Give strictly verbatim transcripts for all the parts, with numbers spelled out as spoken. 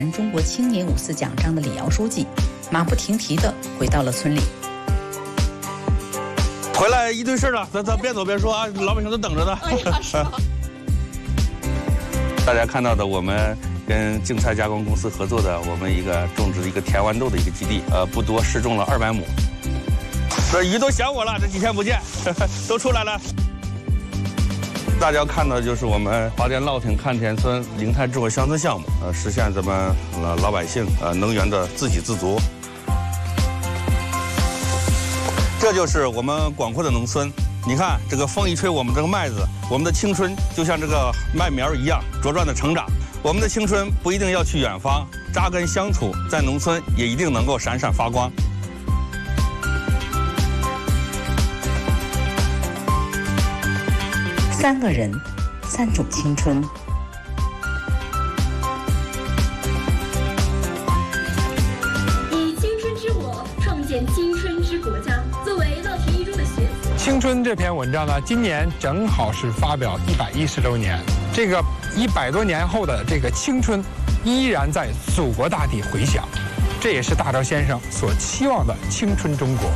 中国青年五四奖章的李瑶书记，马不停蹄地回到了村里。 回来一堆事了，咱咱边走边说啊，老百姓都等着呢。 哎呀，是吗？ 大家看到的，我们跟净菜加工公司合作的，我们一个种植一个甜豌豆的一个基地，呃，不多，试种了二百亩。这鱼都想我了，这几天不见，呵呵都出来了。大家看到的就是我们华甸烙亭看田村零碳智慧乡村项目，呃，实现咱们老老百姓呃能源的自给自足。这就是我们广阔的农村。你看，这个风一吹，我们这个麦子，我们的青春就像这个麦苗一样茁壮的成长。我们的青春不一定要去远方，扎根乡土，在农村也一定能够闪闪发光。 三个人，三种青春。 以青春之火创建青春之国家。作为乐田一中的学子， 《青春》这篇文章呢，今年正好是发表一百一十周年。这个一百多年后的这个青春，依然在祖国大地回响，这也是大钊先生所期望的青春中国。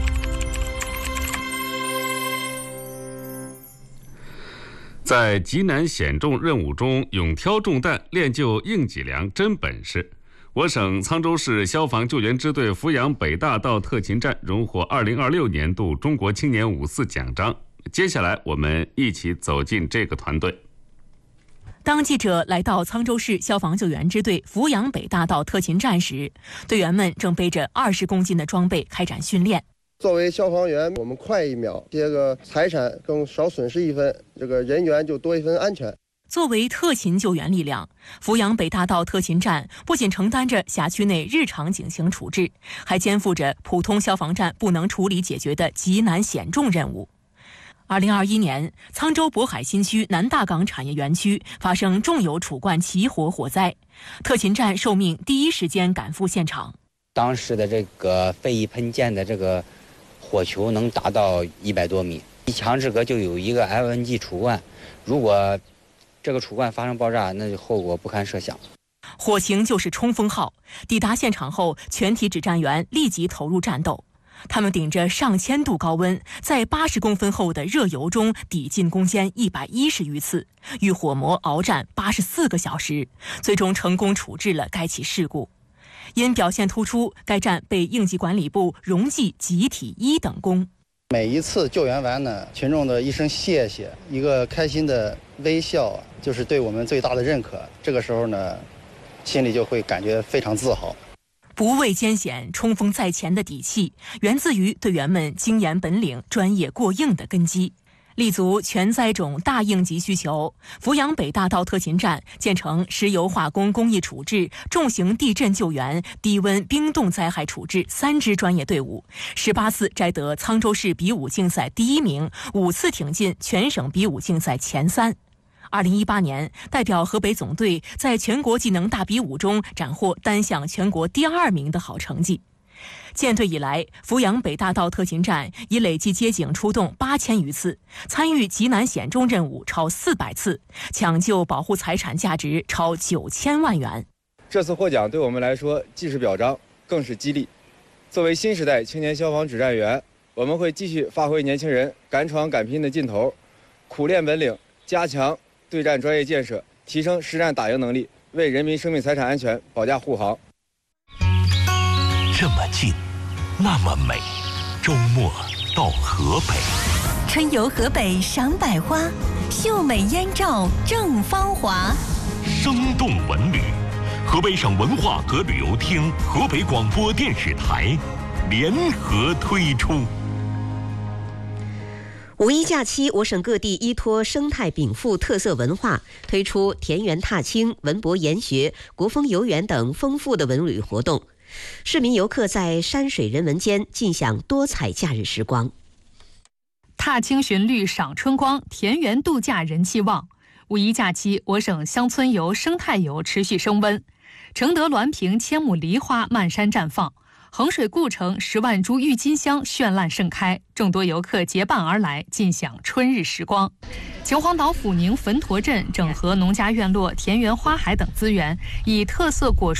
在极难险重任务中勇挑重担，练就硬脊梁真本事。我省沧州市消防救援支队阜阳北大道特勤站荣获二零二六年度中国青年五四奖章。接下来，我们一起走进这个团队。 当记者来到沧州市消防救援支队阜阳北大道特勤站时，队员们正背着二十公斤的装备开展训练。 作为消防员，我们快一秒，这个财产更少损失一分，这个人员就多一分安全。 作为特勤救援力量，阜阳北大道特勤站不仅承担着辖区内日常警情处置，还肩负着普通消防站不能处理解决的极难险重任务。二零二一年，沧州渤海新区南大港产业园区发生重油储罐起火火灾，特勤站受命第一时间赶赴现场。 当时的这个飞翼喷溅的这个火球能达到一百多米，一墙之隔就有一个 L N G 储罐，如果这个储罐发生爆炸，那就后果不堪设想。 火情就是冲锋号，抵达现场后，全体指战员立即投入战斗。他们顶着上千度高温，在八十公分厚的热油中抵进攻坚一百一十余次，与火魔鏖战八十四个小时，最终成功处置了该起事故。因表现突出，该站被应急管理部荣记集体一等功。 每一次救援完呢，群众的一声谢谢，一个开心的微笑，就是对我们最大的认可。这个时候呢，心里就会感觉非常自豪。 不畏艰险、冲锋在前的底气，源自于队员们经验本领、专业过硬的根基。立足全灾种大应急需求，阜阳北大道特勤站建成石油化工工艺处置、重型地震救援、低温冰冻灾害处置三支专业队伍，十八次摘得沧州市比武竞赛第一名，五次挺进全省比武竞赛前三。二零一八年，代表河北总队在全国技能大比武中斩获单项全国第二名的好成绩。建队以来，阜阳北大道特勤站已累计接警出动八千余次，参与极难险重任务超四百次，抢救保护财产价值超九千万元。 这次获奖对我们来说既是表彰，更是激励。作为新时代青年消防指战员，我们会继续发挥年轻人敢闯敢拼的劲头，苦练本领，加强对战专业建设，提升实战打赢能力，为人民生命财产安全保驾护航。 这么近，那么美，周末到河北， 春游河北赏百花，秀美燕赵正芳华。 生动文旅，河北省文化和旅游厅、河北广播电视台联合推出。 五一假期，我省各地依托生态禀赋特色文化，推出田园踏青、文博研学、国风游园等丰富的文旅活动。市民游客在山水人文间尽享多彩假日时光。 踏青寻绿赏春光，田园度假人气旺。五一假期，我省乡村游、生态游持续升温。承德滦平千亩梨花漫山绽放，衡水故城十万株郁金香绚烂盛开，众多游客结伴而来，尽享春日时光。秦皇岛阜宁汾沱镇整合农家院落、田园花海等资源，以特色果蔬